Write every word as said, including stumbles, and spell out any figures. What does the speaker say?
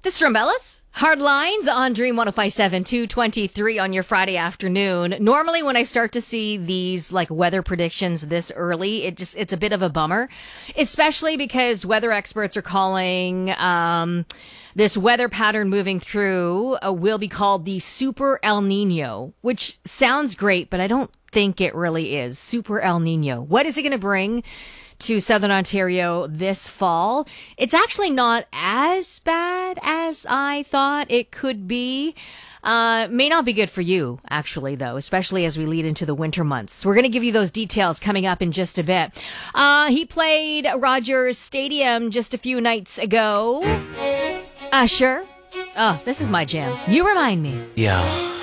This is Rumbellis. Hard Lines on Dream one oh five point seven, two twenty-three on your Friday afternoon. Normally when I start to see these like weather predictions this early, it just, it's a bit of a bummer, especially because weather experts are calling, um, this weather pattern moving through uh, will be called the Super El Nino, which sounds great, but I don't think it really is. Super El Nino. What is it going to bring to Southern Ontario this fall? It's actually not as bad as I thought it could be. Uh, may not be good for you, actually, though, especially as we lead into the winter months. We're going to give you those details coming up in just a bit. Uh, he played Rogers Stadium just a few nights ago. Usher. Oh, this is my jam. You Remind Me. Yeah.